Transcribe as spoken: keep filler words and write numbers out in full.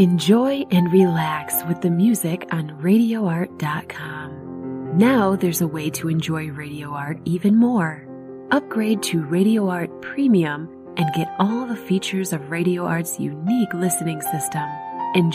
Enjoy and relax with the music on radio art dot com. Now there's a way to enjoy Radio Art even more. Upgrade to Radio Art Premium and get all the features of Radio Art's unique listening system.